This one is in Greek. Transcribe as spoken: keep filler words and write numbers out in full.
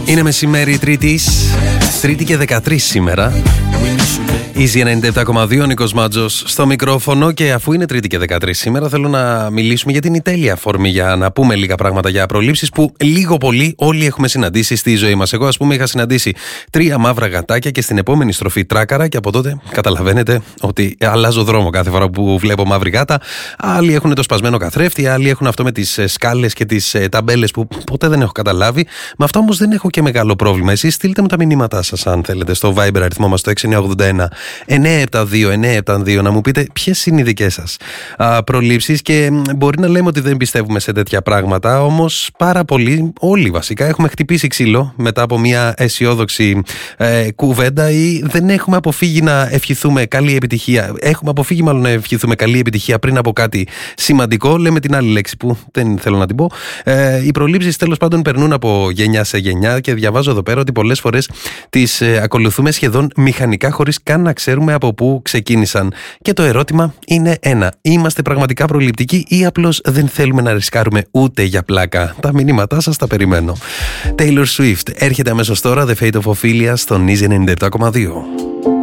Είναι μεσημέρι Τρίτης, Τρίτη και δεκατρείς σήμερα. Easy ενενήντα επτά κόμμα δύο, Νίκος Μάτζος στο μικρόφωνο. Και αφού είναι Τρίτη και δεκατρείς σήμερα, θέλω να μιλήσουμε γιατί είναι η τέλεια αφορμή για να πούμε λίγα πράγματα για προλήψεις που λίγο πολύ όλοι έχουμε συναντήσει στη ζωή μας. Εγώ, ας πούμε, είχα συναντήσει τρία μαύρα γατάκια και στην επόμενη στροφή τράκαρα, και από τότε καταλαβαίνετε ότι αλλάζω δρόμο κάθε φορά που βλέπω μαύρη γάτα. Άλλοι έχουν το σπασμένο καθρέφτη, άλλοι έχουν αυτό με τις σκάλες και τις ταμπέλες που ποτέ δεν έχω καταλάβει. Με αυτό όμως δεν έχω και μεγάλο πρόβλημα. Εσείς στείλτε μου τα μηνύματά σας, αν θέλετε, στο Viber αριθμό μας το έξι εννιά ογδόντα ένα εννιά επτά δύο εννιά επτά δύο, να μου πείτε ποιες είναι οι δικές σας α, προλήψεις. Και μπορεί να λέμε ότι δεν πιστεύουμε σε τέτοια πράγματα, όμως πάρα πολλοί, όλοι βασικά, έχουμε χτυπήσει ξύλο μετά από μια αισιόδοξη ε, κουβέντα, ή δεν έχουμε αποφύγει να ευχηθούμε καλή επιτυχία. Έχουμε αποφύγει μάλλον να ευχηθούμε καλή επιτυχία πριν από κάτι σημαντικό. Λέμε την άλλη λέξη που δεν θέλω να την πω. Ε, οι προλήψεις τέλος πάντων περνούν από γενιά σε γενιά, και διαβάζω εδώ πέρα ότι πολλές φορές τις ε, ακολουθούμε σχεδόν μηχανικά, χωρίς καν να ξέρουμε από πού ξεκίνησαν. Και το ερώτημα είναι ένα: είμαστε πραγματικά προληπτικοί ή απλώς δεν θέλουμε να ρισκάρουμε ούτε για πλάκα? Τα μηνύματά σας τα περιμένω. Taylor Swift έρχεται αμέσως τώρα, The Fate of Ophelia, στον Easy ενενήντα επτά κόμμα δύο.